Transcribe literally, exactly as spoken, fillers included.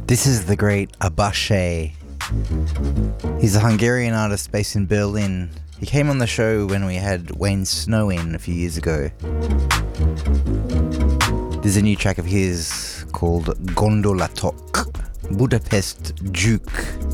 This is the great Abashe. He's a Hungarian artist based in Berlin. He came on the show when we had Wayne Snow in a few years ago. There's a new track of his called Gondolatok, Budapest Juke.